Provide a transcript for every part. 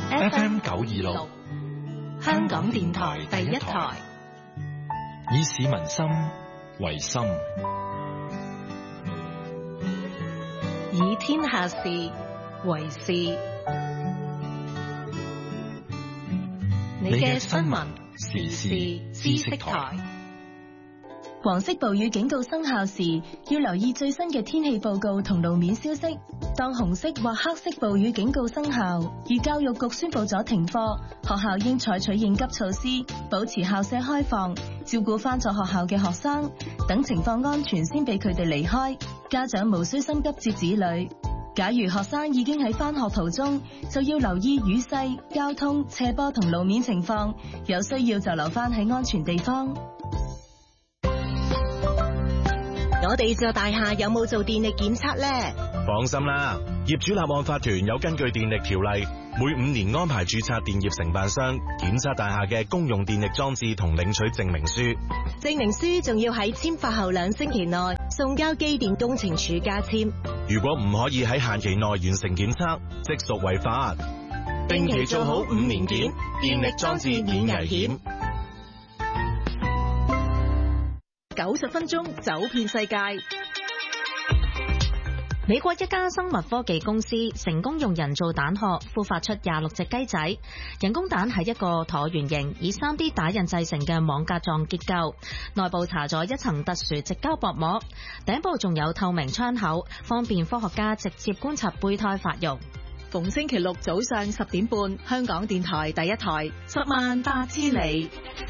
FM 926，香港電台第一台， 以市民心為心， 以天下事為事。你嘅新聞時事知識台。 黃色暴雨警告生效時，要留意最新嘅天氣報告同路面消息。當紅色或黑色暴雨警告生效，而教育局宣布咗停課，學校應採取應急措施，保持校舍開放，照顧返咗學校嘅學生，等情況安全先俾佢哋離開。家長無需心急接子女。假如學生已經喺返學途中，就要留意雨勢、交通、斜坡同路面情況，有需要就留返喺安全地方。 我哋座大廈有冇做電力檢測呢？ 放心啦，業主立案法團有根據電力條例，每5年安排註冊電業承辦商檢測大廈嘅公用電力裝置同領取證明書。 證明書仲要喺簽發後2星期內送交機電工程署加簽。 如果唔可以喺限期內完成檢測，即屬違法。定期做好5年檢，電力裝置免危險。 90分鐘走遍世界。 美國一家生物科技公司成功用人造蛋殼孵化出26隻雞仔。人工蛋係一個橢圓形以 3D 打印製成嘅網格狀結構，內部搽咗一層特殊矽膠薄膜，頂部仲有透明窗口，方便科學家直接觀察胚胎發育。 逢星期六早上10點半，香港電台第一台，10萬8千里。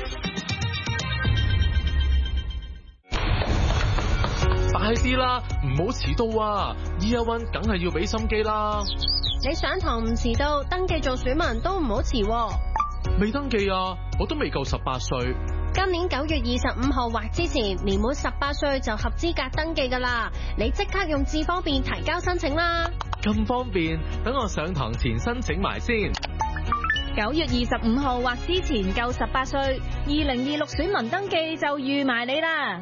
快啲啦，唔好遲到啊 ！Year One 梗係要俾心機啦。 你上堂唔遲到，登記做選民都唔好遲。 未登記啊，我都未夠18歲。 今年9月25號或之前，年滿18歲就合資格登記噶啦。你即刻用智方便提交申請啦。 咁方便，等我上堂前申請埋先。 9月25號或之前夠18歲，2026選民登記就預埋你啦。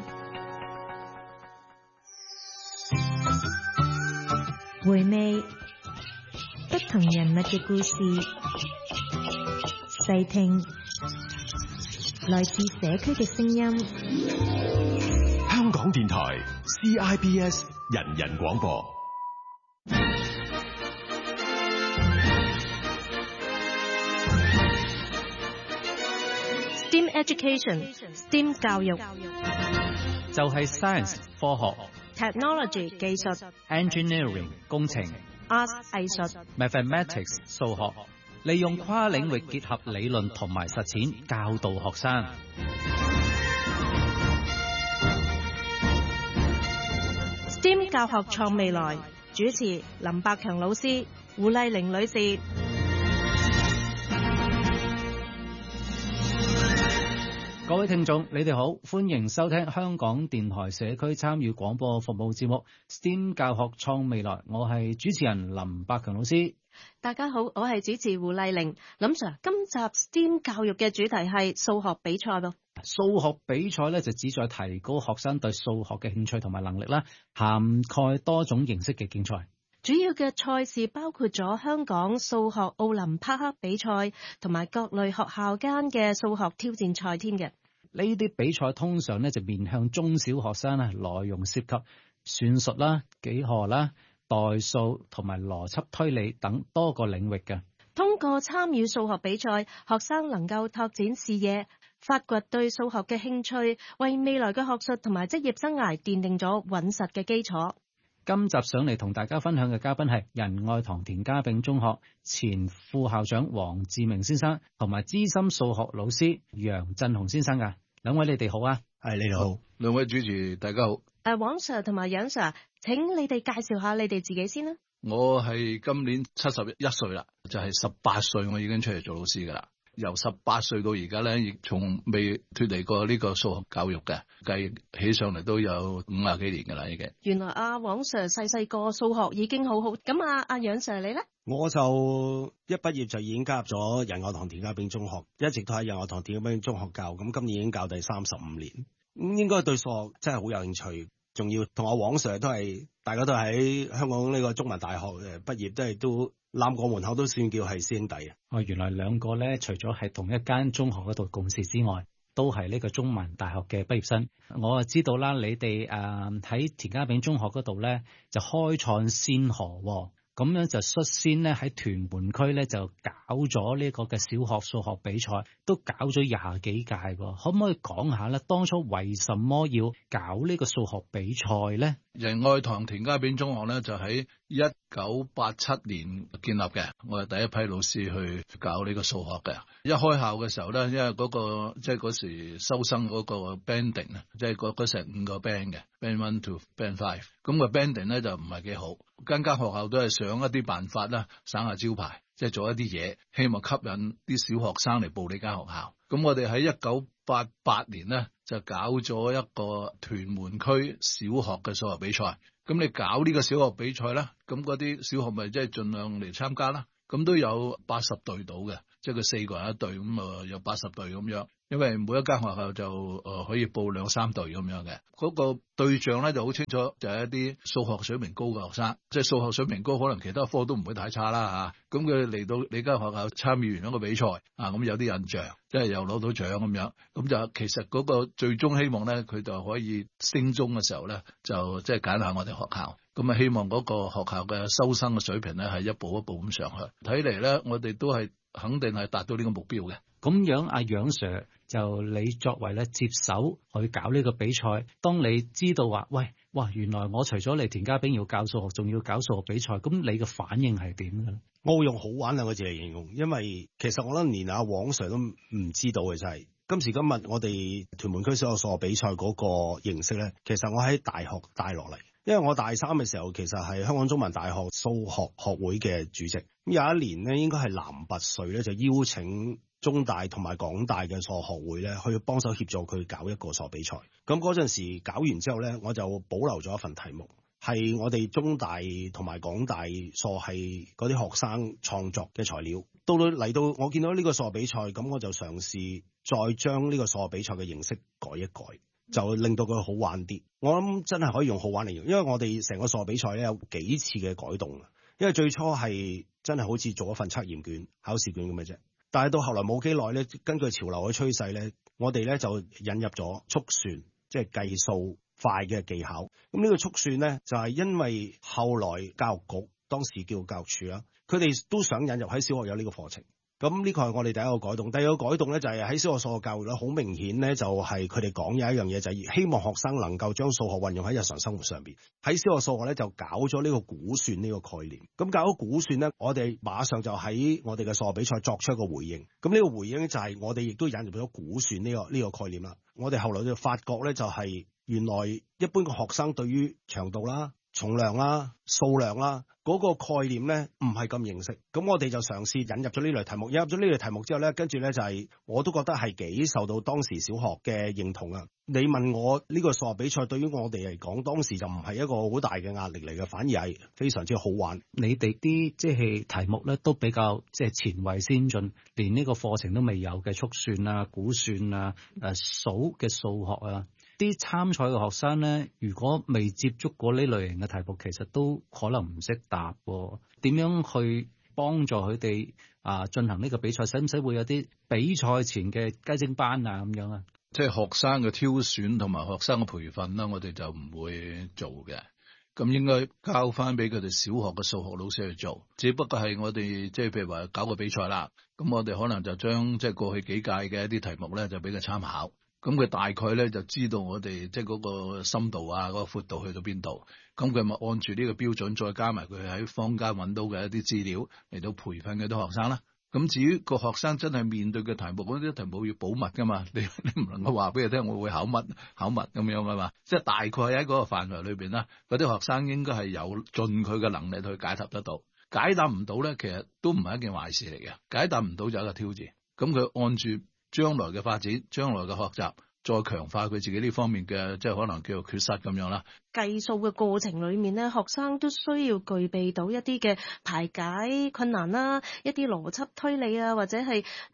回味不同人物嘅故事，細聽來自社區嘅聲音。 香港電台 CIBS 人人廣播。 STEM Education，STEM 教育就係 Science 科學、 Technology 技術、 Engineering 工程、 Art 藝術、 Mathematics 數學，利用跨領域結合理論同埋實踐教導學生。 STEM 教學創未來，主持林百強老師、胡麗玲女士。 各位聽眾，你哋好，歡迎收聽香港電台社區參與廣播服務節目 STEM 教學創未來，我係主持人林百強老師。 大家好，我係主持胡麗玲。林 Sir， 今集 STEM 教育嘅主題係數學比賽噃。 數學比賽咧就旨在提高學生對數學嘅興趣同埋能力啦，涵蓋多種形式嘅競賽。 主要嘅賽事包括咗香港數學奧林匹克比賽同埋各類學校間嘅數學挑戰賽添嘅。 呢啲比賽通常咧就面向中小學生啊，內容涉及算術啦、幾何啦、代數同埋邏輯推理等多個領域嘅。 通過參與數學比賽，學生能夠拓展視野，發掘對數學嘅興趣，為未來嘅學術同埋職業生涯奠定咗穩實嘅基礎。 今集上嚟同大家分享嘅嘉賓係仁愛堂田家炳中學前副校長黃志明先生，同埋資深數學老師楊振雄先生㗎。兩位你哋好啊。 係，你哋好。兩位主持大家好。 黃 Sir 同埋楊 Sir， 請你哋介紹下你哋自己先啦。 我係今年71歲啦，就係18歲我已經出嚟做老師噶啦。由18歲到而家咧，亦從未脫離過呢個數學教育嘅，計起上嚟都有50幾年噶啦已經。 原來黃 Sir 細個數學已經好好，咁阿楊 Sir 你咧？ 我就一畢業就已經加入咗仁愛堂田家炳中學，一直都喺仁愛堂田家炳中學教，咁今年已經教第35年，應該對數學真係好有興趣。 仲要同阿黃 Sir 都係大家都喺香港呢個中文大學畢業，都攬過門口，都算叫係師兄弟啊！ 原來兩個咧，除咗係同一間中學嗰度共事之外，都係呢個中文大學嘅畢業生。我就知道啦，你哋喺田家炳中學嗰度咧就開創先河。咁樣就率先咧喺屯門區咧就搞咗呢個嘅小學數學比賽，都搞咗20幾屆喎。可唔可以講下咧？當初為什麼要搞呢個數學比賽咧？ 仁愛堂田家炳中學咧就喺1987年建立嘅，我係第一批老師去搞呢個數學嘅。一開校嘅時候咧，因為嗰個即係嗰時收生嗰個 banding 啊，即係嗰成5個 band 嘅 band 1 to band 5，咁個 banding 咧就唔係幾好。間學校都係想一啲辦法啦，省下招牌，即係做一啲嘢，希望吸引啲小學生嚟報呢間學校。咁我哋喺1988年咧就搞咗一個屯門區小學嘅數學比賽。咁你搞呢個小學比賽啦，咁嗰啲小學咪即係盡量嚟參加啦。咁都有80隊到嘅，即係佢4個人一隊，咁有80隊咁樣。因為每一間學校就可以報2-3隊咁樣嘅。嗰個對象咧就好清楚，就係一啲數學水平高嘅學生，即係數學水平高，可能其他科都唔會太差啦嚇。咁佢嚟到你間學校參與完一個比賽啊，咁有啲印象，即係又攞到獎咁樣。咁就其實嗰個最終希望咧，佢就可以升中嘅時候咧，就即係揀下我哋學校。咁啊，希望嗰個學校嘅收生嘅水平咧係一步一步咁上去。睇嚟咧，我哋都係肯定係達到呢個目標嘅。 咁樣阿楊 Sir 就你作為咧接手去搞呢個比賽，當你知道話哇原來我除咗嚟田家炳要教數學，仲要搞數學比賽，咁你嘅反應係點嘅咧？ 我會用好玩兩個字嚟形容，因為其實我覺得連阿黃 Sir 都唔知道嘅就係今時今日我哋屯門區小學數學比賽嗰個形式咧，其實我喺大學帶落嚟。因為我大3嘅時候，其實係香港中文大學數學學會嘅主席。咁有一年咧，應該係南拔萃咧，就邀請中大同埋港大嘅數學學會咧，去幫手協助佢搞一個數學比賽。咁嗰陣時搞完之後咧，我就保留咗一份題目，係我哋中大同埋港大數學系嗰啲學生創作嘅材料。到嚟到我見到呢個數學比賽，咁我就嘗試再將呢個數學比賽嘅形式改一改，就令到佢好玩啲。我諗真係可以用好玩嚟用，因為我哋成個數學比賽咧有幾次嘅改動。因為最初係真係好似做一份測驗卷、考試卷咁嘅啫，但係到後來冇幾耐咧，根據潮流嘅趨勢咧，我哋咧就引入咗速算，即係計數快嘅技巧。咁呢個速算咧就係因為後來教育局當時叫教育署啦，佢哋都想引入喺小學有呢個課程。咁呢個係我哋第一個改動。第二個改動咧就係喺小學數學教育咧，好明顯咧就係佢哋講有一樣嘢，就係希望學生能夠將數學運用喺日常生活上邊。喺小學數學咧就搞咗呢個估算呢個概念。咁搞咗估算咧，我哋馬上就喺我哋嘅數學比賽作出一個回應。咁呢個回應就係我哋亦都引入咗估算呢個概念啦。我哋後來就發覺咧，就係原來一般嘅學生對於長度啦、重量啦、數量啦嗰個概念咧唔係咁認識，咁我哋就嘗試引入咗呢類題目。引入咗呢類題目之後咧，跟住咧就係我都覺得係幾受到當時小學嘅認同啊。你問我呢個數學比賽對於我哋嚟講，當時就唔係一個好大嘅壓力嚟嘅，反而係非常之好玩。 你哋啲即係題目咧都比較即係前衛先進，連呢個課程都未有嘅速算啊、估算啊、數嘅數學啊。啲參賽嘅學生咧，如果未接觸過呢類型嘅題目，其實都可能唔識答喎。點樣去幫助佢哋進行呢個比賽？使唔使會有啲比賽前嘅雞精班啊咁樣啊？ 即係學生嘅挑選同埋學生嘅培訓啦，我哋就唔會做嘅。咁應該交翻俾佢哋小學嘅數學老師去做。只不過係我哋即係譬如話搞個比賽啦，咁我哋可能就將即係過去幾屆嘅一啲題目咧，就俾佢參考。咁佢大概咧就知道我哋即係嗰個深度啊、嗰個闊度去到邊度，咁佢咪按住呢個標準，再加埋佢喺坊間揾到嘅一啲資料嚟到培訓嗰啲學生啦。咁至於個學生真係面對嘅題目，嗰啲題目要保密噶嘛，你唔能夠話俾佢聽我會考乜咁樣噶嘛。即係大概喺嗰個範圍裏邊啦，嗰啲學生應該係有盡佢嘅能力去解答得到。解答唔到咧，其實都唔係一件壞事嚟嘅。解答唔到就係一個挑戰。咁佢按住將來嘅發展、將來嘅學習，再強化佢自己呢方面嘅，即係可能叫做缺失咁樣啦。 計數嘅過程裏面咧，學生都需要具備到一啲嘅排解困難啦，一啲邏輯推理啊，或者係喺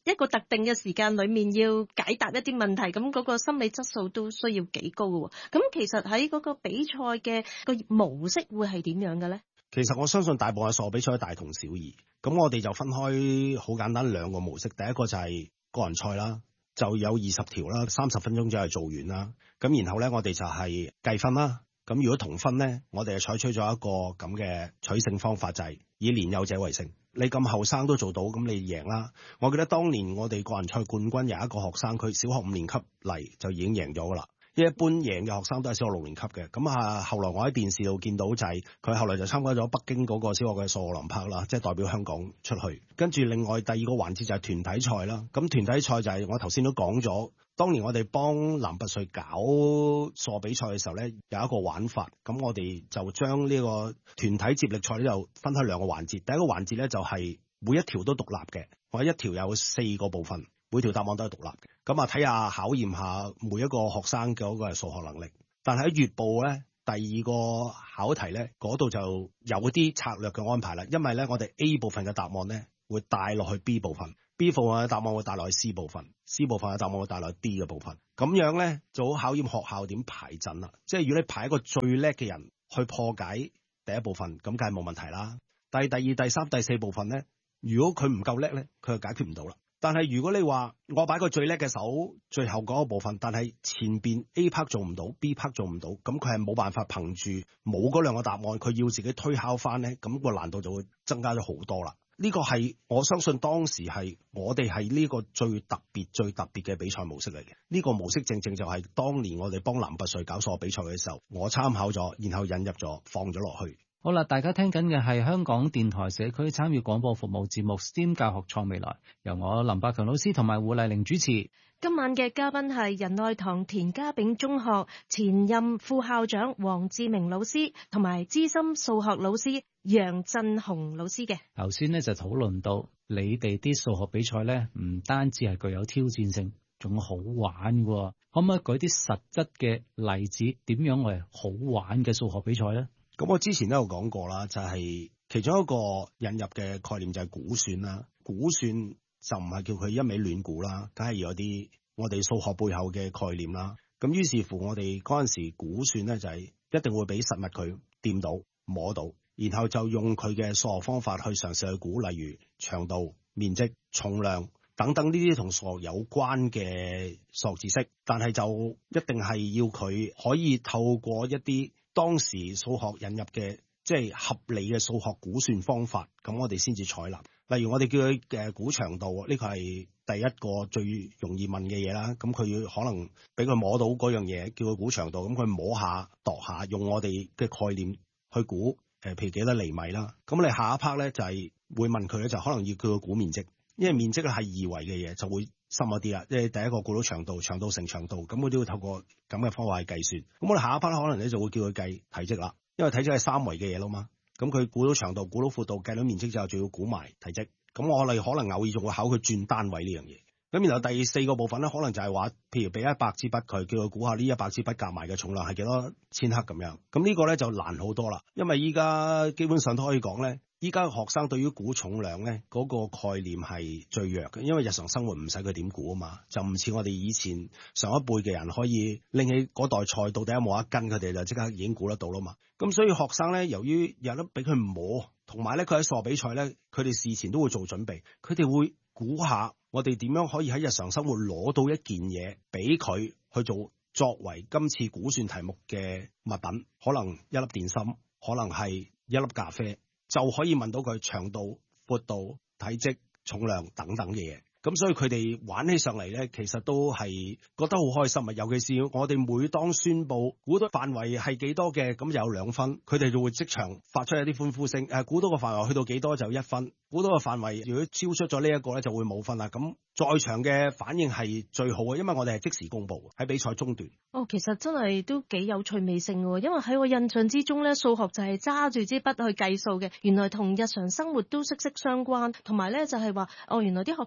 一個特定嘅時間裏面要解答一啲問題，咁嗰個心理質素都需要幾高嘅。咁其實喺嗰個比賽嘅個模式會係點樣嘅咧？ 其實我相信大部分數學比賽大同小異，咁我哋就分開好簡單兩個模式。第一個就係個人賽啦，就有20條啦，30分鐘就係做完啦。咁然後咧，我哋就係計分啦。咁如果同分咧，我哋就採取咗一個咁嘅取勝方法，就係以年幼者為勝。你咁後生都做到，咁你贏啦。我記得當年我哋個人賽冠軍有一個學生，佢小學5年級嚟就已經贏咗噶啦。一般贏嘅學生都係小學6年級嘅。咁後來我喺電視度見到就係佢後來就參加咗北京嗰個小學嘅數學奧林匹克啦，即係代表香港出去。跟住另外第二個環節就係團體賽啦。咁團體賽就係我頭先都講咗，當年我哋幫南拔萃搞數學比賽嘅時候咧，有一個玩法。咁我哋就將呢個團體接力賽咧就分開兩個環節。第一個環節咧就係每一條都獨立嘅，我一條有4個部分。每條答案都係獨立嘅，咁睇下考驗下每一個學生嘅嗰個數學能力。但係喺月報咧，第二個考題咧，嗰度就有啲策略嘅安排啦。因為咧，我哋 A 部分嘅答案咧會帶落去 B 部分，B 部分嘅答案會帶落去 C 部分，C 部分嘅答案會帶落去 D 嘅部分。咁樣咧就好考驗學校點排陣啦。即係如果你排一個最叻嘅人去破解第一部分，咁梗係冇問題啦。但係第二、第三、第四部分咧，如果佢唔夠叻咧，佢就解決唔到啦。但係如果你話我擺個最叻嘅手最後嗰個部分，但係前邊 A part 做唔到 ，B part 做唔到，咁佢係冇辦法憑住冇嗰兩個答案，佢要自己推敲翻咧，咁個難度就會增加咗好多啦。呢個係我相信當時係我哋係呢個最特別嘅比賽模式嚟嘅。呢個模式正正就係當年我哋幫南拔萃搞數學比賽嘅時候，我參考咗，然後引入咗，放咗落去。 好啦，大家聽緊嘅係香港電台社區參與廣播服務節目 STEAM 教學創未來，由我林百強老師同埋胡麗玲主持。 今晚嘅嘉賓係仁愛堂田家炳中學前任副校長黃志明老師同埋資深數學老師楊振雄老師嘅。 頭先呢就討論到你哋啲數學比賽呢，唔單止係具有挑戰性，仲好玩喎。可唔可以舉啲實質嘅例子，點樣係好玩嘅數學比賽呢？ 咁我之前都有講過啦，就係其中一個引入嘅概念就係估算啦。估算就唔係叫佢一味亂估啦，梗係有啲我哋數學背後嘅概念啦。咁於是乎我哋嗰陣時估算咧，就係一定會俾實物佢掂到摸到，然後就用佢嘅數學方法去嘗試去估，例如長度、面積、重量等等呢啲同數學有關嘅數學知識，但係就一定係要佢可以透過一啲當時數學引入嘅即係合理嘅數學估算方法，咁我哋先至採納。例如我哋叫佢估長度，呢個係第一個最容易問嘅嘢啦。咁佢可能俾佢摸到嗰樣嘢，叫佢估長度，咁佢摸下度下，用我哋嘅概念去估，譬如幾多厘米啦。咁你下一 part 咧就係會問佢咧，就可能要叫佢估面積，因為面積係二維嘅嘢，就會深一啲啦。即係第一個估到長度，長度乘長度，咁佢都要透過咁嘅方法去計算。咁我哋下一 part 可能咧就會叫佢計體積啦，因為體積係三維嘅嘢啦嘛。咁佢估到長度，估到闊度，計到面積之後，仲要估埋體積。咁我哋可能偶爾仲會考佢轉單位呢樣嘢。咁然後第四個部分咧，可能就係話，譬如俾100支筆佢，叫佢估下呢100支筆夾埋嘅重量係幾多千克咁樣。咁呢個咧就難好多啦，因為依家基本上都可以講咧，依家學生對於估重量咧嗰個概念係最弱嘅，因為日常生活唔使佢點估啊嘛，就唔似我哋以前上一輩嘅人可以拎起嗰袋菜到底有冇一斤，佢哋就即刻已經估得到啦嘛。咁所以學生咧，由於有得俾佢摸，同埋咧佢喺數學比賽咧，佢哋事前都會做準備，佢哋會估下我哋點樣可以喺日常生活攞到一件嘢俾佢去做，作為今次估算題目嘅物品，可能一粒電芯，可能係一粒咖啡，就可以問到佢長度、闊度、體積、重量等等嘅嘢。咁所以佢哋玩起上嚟咧，其實都係覺得好開心啊！尤其是我哋每當宣佈估到範圍係幾多嘅，咁有2分，佢哋就會即場發出一啲歡呼聲。估到個範圍去到幾多就1分，估到個範圍如果超出咗呢一個咧，就會冇分啦。咁在場嘅反應係最好嘅，因為我哋係即時公佈喺比賽中段。 其實真係都幾有趣味性喎，因為喺我印象之中咧，數學就係揸住支筆去計數嘅，原來同日常生活都息息相關，同埋咧就係話，原來啲學生都會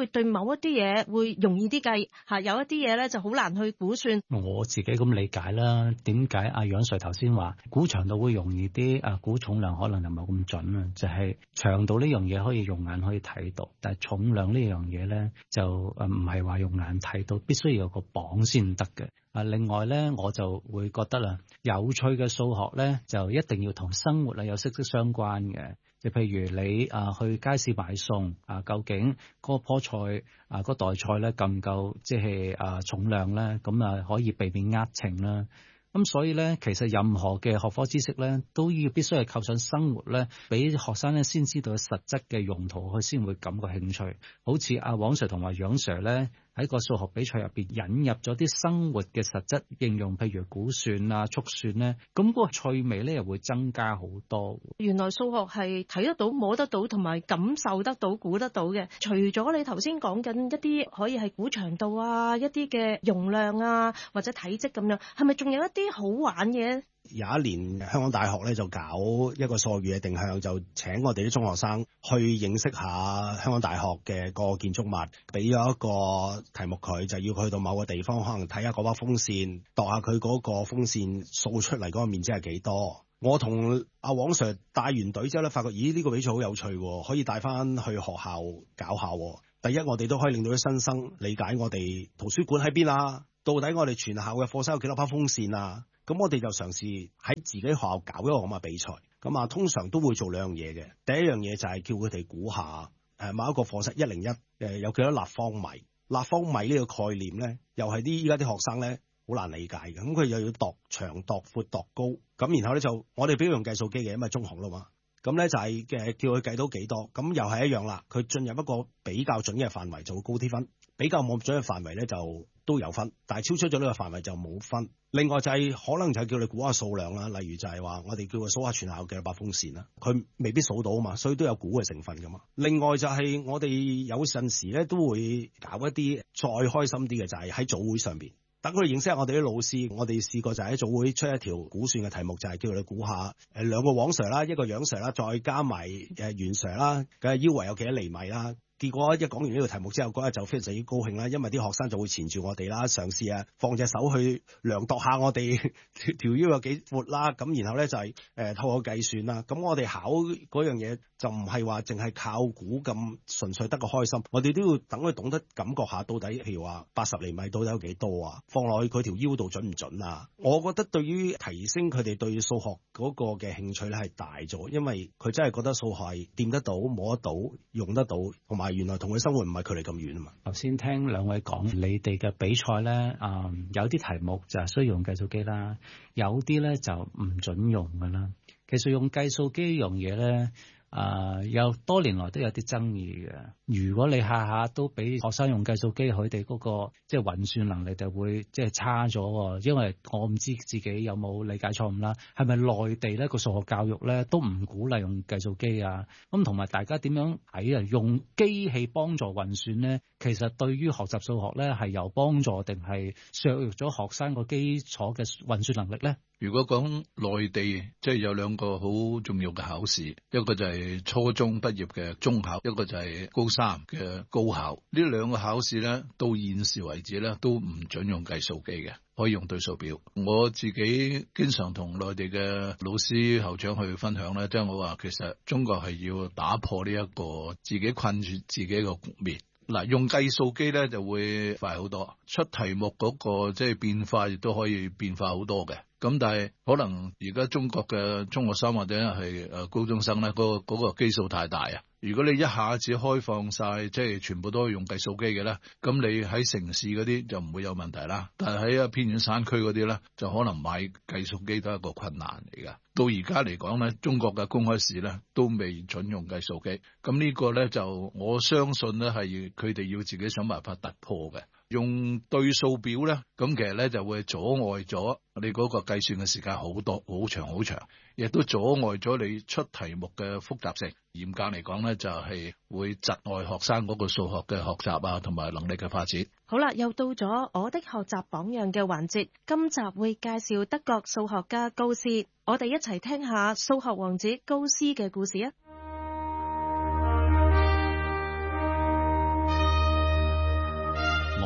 對某一啲嘢會容易啲計嚇，有一啲嘢咧就好難去估算。 我自己咁理解啦，點解阿楊 Sir 頭先話估長度會容易啲，估重量可能就冇咁準啊？就係長度呢樣嘢可以用眼可以睇到，但係重量呢樣嘢咧就唔係話用眼睇到，必須要有個磅先得嘅。另外咧，我就會覺得啦，有趣嘅數學咧就一定要同生活有息息相關嘅。就譬如你去街市買餸究竟嗰棵菜嗰袋菜咧夠唔夠即係重量咧，咁可以避免呃秤啦。咁所以咧，其實任何嘅學科知識咧，都要必須係靠上生活咧，俾學生咧先知道實質嘅用途，佢先會感覺興趣。好似阿黃 Sir 同埋楊 Sir 咧，喺個數學比賽入邊引入咗啲生活嘅實質應用，譬如估算速算咧，咁嗰個趣味咧又會增加好多。 原來數學係睇得到、摸得到同埋感受得到、估得到嘅。除咗你頭先講緊一啲可以係估長度一啲嘅容量或者體積咁樣，係咪仲有一啲好玩嘅？ 有一年香港大學咧就搞一個數學嘅定向，就請我哋啲中學生去認識下香港大學嘅個建築物，俾咗一個題目佢，就要去到某個地方，可能睇下嗰把風扇，度下佢嗰個風扇掃出嚟嗰個面積係幾多。我同阿黃 Sir 帶完隊之後咧，發覺咦呢個比賽好有趣，可以帶翻去學校搞下。第一，我哋都可以令到啲新生理解我哋圖書館喺邊啊，到底我哋全校嘅課室有幾多把風扇啊。咁我哋就嘗試喺自己學校搞一個咁嘅比賽。咁通常都會做兩樣嘢嘅。第一樣嘢就係叫佢哋估下某一個課室101有幾多立方米。立方米呢個概念咧，又係依家啲學生咧好難理解嘅。咁佢又要度長、度闊、度高。咁然後咧就我哋俾佢用計數機嘅，因為中學啦嘛。咁咧就係叫佢計到幾多。咁又係一樣啦。佢進入一個比較準嘅範圍就會高啲分，比較冇準嘅範圍咧就都有分，但係超出咗呢個範圍就冇分。另外就係可能就係叫你估下數量啦，例如就係話我哋叫佢數下全校嘅把風扇啦，佢未必數到啊嘛，所以都有估嘅成分噶嘛。另外就係我哋有陣時咧都會搞一啲再開心啲嘅，就係喺組會上邊等佢哋認識下我哋啲老師。我哋試過就係喺組會出一條估算嘅題目，就係叫你估下兩個黃 Sir 啦，一個楊 Sir 啦，再加埋袁 Sir 啦，嘅腰圍有幾多厘米啦。結果一講完呢個題目之後，嗰日就非常之高興啦，因為啲學生就會纏住我哋啦，嘗試放隻手去量度下我哋條腰有幾闊啦，咁然後咧就係透過計算啦。咁我哋考嗰樣嘢就唔係話淨係靠估咁純粹得個開心，我哋都要等佢懂得感覺下到底，譬如話80厘米到底有幾多啊？放落去佢條腰度準唔準啊？我覺得對於提升佢哋對數學嗰個嘅興趣咧係大咗，因為佢真係覺得數學係掂得到、摸得到、用得到，同埋原來同佢生活唔係距離咁遠啊嘛。 頭先聽兩位講你哋嘅比賽咧，有啲題目就係需要用計數機啦，有啲咧就唔準用噶啦。其實用計數機呢樣嘢咧，有多年來都有啲爭議嘅。如果你下下都俾學生用計數機，佢哋嗰個即係運算能力就會即係差咗。因為我唔知自己有冇理解錯誤啦，係咪內地咧個數學教育咧都唔鼓勵用計數機啊？咁同埋大家點樣睇啊？用機器幫助運算咧，其實對於學習數學咧係有幫助定係削弱咗學生個基礎嘅運算能力咧？ 如果講內地，即係有兩個好重要嘅考試，一個就係初中畢業嘅中考，一個就係高三嘅高考。呢兩個考試咧，到現時為止咧，都唔準用計數機嘅，可以用對數表。我自己經常同內地嘅老師校長去分享咧，即係我話其實中國係要打破呢一個自己困住自己嘅局面。嗱，用計數機咧就會快好多，出題目嗰個即係變化亦都可以變化好多嘅。咁但係可能而家中國嘅中學生或者係高中生咧，嗰個基數太大啊！如果你一下子開放晒，即係全部都係用計數機嘅咧，咁你喺城市嗰啲就唔會有問題啦。但係喺偏遠山區嗰啲咧，就可能買計數機都係一個困難嚟㗎。到而家嚟講咧，中國嘅公開試咧都未準用計數機。咁呢個咧就我相信咧係佢哋要自己想辦法突破嘅。用對數表咧，咁其實咧就會阻礙咗你嗰個計算嘅時間好多，好長好長，亦都阻礙咗你出題目嘅複雜性。嚴格嚟講咧，就係會窒礙學生嗰個數學嘅學習啊，同埋能力嘅發展。 好啦，又到咗我的學習榜樣嘅環節，今集會介紹德國數學家高斯，我哋一齊聽下數學王子高斯嘅故事啊！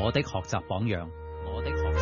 我的學習榜樣。